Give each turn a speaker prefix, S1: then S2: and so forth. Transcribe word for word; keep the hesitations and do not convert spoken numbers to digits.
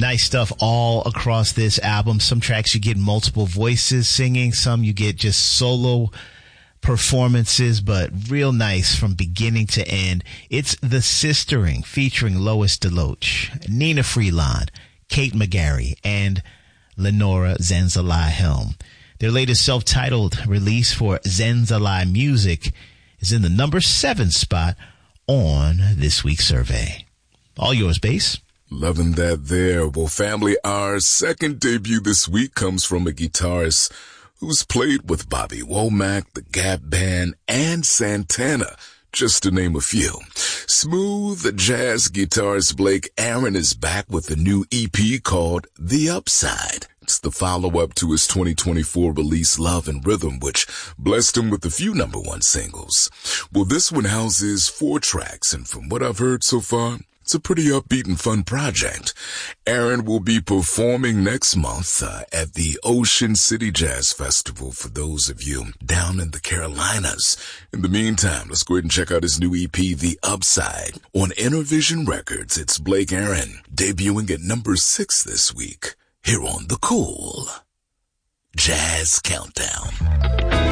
S1: Nice stuff all across this album. Some tracks you get multiple voices singing. Some you get just solo performances, but real nice from beginning to end. It's The Sistering featuring Lois DeLoach, Nina Freelon, Kate McGarry, and Lenora Zanzalai Helm. Their latest self-titled release for Zanzalai Music is in the number seven spot on this week's survey. All yours, Bass.
S2: Loving that there. Well, family, our second debut this week comes from a guitarist who's played with Bobby Womack, the Gap Band, and Santana, just to name a few. Smooth jazz guitarist Blake Aaron is back with a new E P called The Upside. It's the follow-up to his twenty twenty-four release Love and Rhythm, which blessed him with a few number one singles. Well, this one houses four tracks, and from what I've heard so far, it's a pretty upbeat and fun project. Aaron will be performing next month uh, at the Ocean City Jazz Festival for those of you down in the Carolinas. In the meantime, let's go ahead and check out his new E P, The Upside. On Intervision Records, it's Blake Aaron, debuting at number six this week, here on the Cool Jazz Countdown.